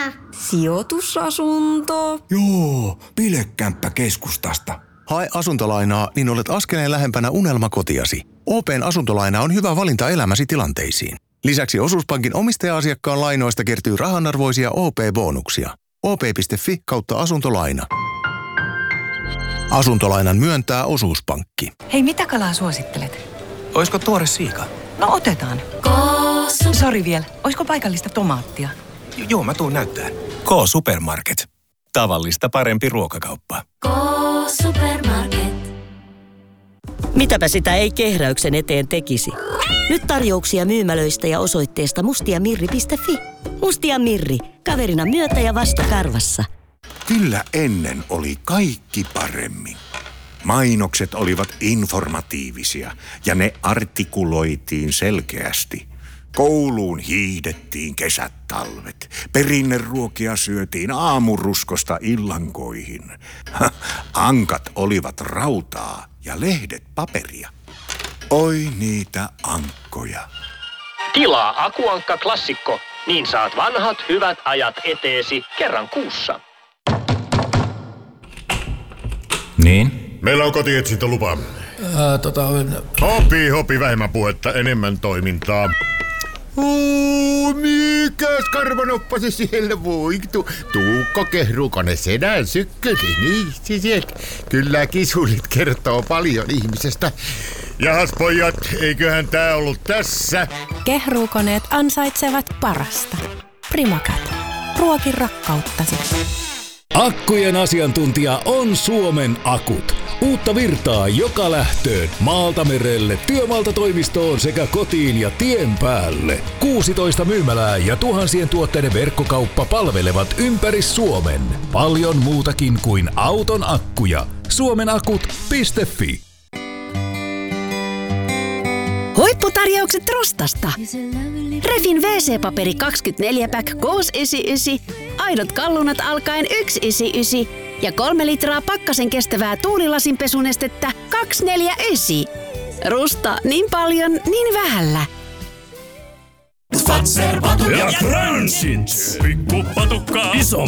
Sijoitusasunto. Joo, bilekämppä keskustasta. Hae asuntolainaa, niin olet askeleen lähempänä unelmakotiasi. OP:n asuntolaina on hyvä valinta elämäsi tilanteisiin. Lisäksi Osuuspankin omistaja-asiakkaan lainoista kertyy rahanarvoisia OP-bonuksia. op.fi/asuntolaina. Asuntolainan myöntää Osuuspankki. Hei, mitä kalaa suosittelet? Oisko tuore siika? No otetaan. Sori vielä, oisko paikallista tomaattia? Joo, mä tuun näyttää. K-Supermarket. Tavallista parempi ruokakauppa. K-Supermarket. Mitäpä sitä ei kehräyksen eteen tekisi. Nyt tarjouksia myymälöistä ja osoitteesta mustiamirri.fi. Mustia Mirri, kaverina myötä ja vastokarvassa. Kyllä ennen oli kaikki paremmin. Mainokset olivat informatiivisia ja ne artikuloitiin selkeästi. Kouluun hiihdettiin kesät talvet. Perinneruokia syötiin aamuruskosta illankoihin. Ankat olivat rautaa ja lehdet paperia. Oi niitä ankkoja. Tilaa Akuankka Klassikko, niin saat vanhat hyvät ajat eteesi kerran kuussa. Niin? Meillä on kotietsintälupa. Hopi, vähemmän puhetta, enemmän toimintaa. Mikäs karvanoppasi siellä voi? Tuukko kehruukone sedän sykkyli, niin kyllä kisulit kertoo paljon ihmisestä. Jahas pojat, eiköhän tää ollut tässä? Kehruukoneet ansaitsevat parasta. Primacat. Ruokin rakkauttasi. Akkujen asiantuntija on Suomen Akut. Uutta virtaa joka lähtöön, maalta merelle, työmaalta toimistoon sekä kotiin ja tien päälle. 16 myymälää ja tuhansien tuotteiden verkkokauppa palvelevat ympäri Suomen. Paljon muutakin kuin auton akkuja. suomenakut.fi. Huipputarjoukset Rostasta. Refin WC-paperi 24-pack Koos 99, aidot kallunat alkaen 199 ja 3 litraa pakkasen kestävää tuulilasinpesunestettä 249. Rusta niin paljon, niin vähällä. Ja Transits. Pikku patukka, iso